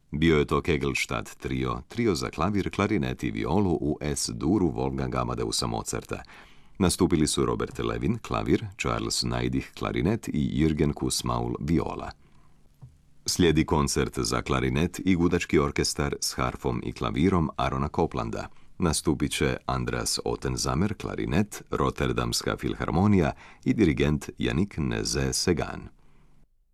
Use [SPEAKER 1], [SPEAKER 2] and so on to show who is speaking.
[SPEAKER 1] Bio je to Kegelstadt trio za klavir, klarinet i violu u S-duru Wolfganga Amadeusa Mozarta. Nastupili su Robert Levin, klavir, Charles Neidich, klarinet i Jürgen Kussmaul, viola. Slijedi koncert za klarinet i gudački orkestar s harfom i klavirom Arona Coplanda. Nastupit će Andreas Ottenzamer, klarinet, Rotterdamska filharmonija i dirigent Yannick Nézet-Séguin.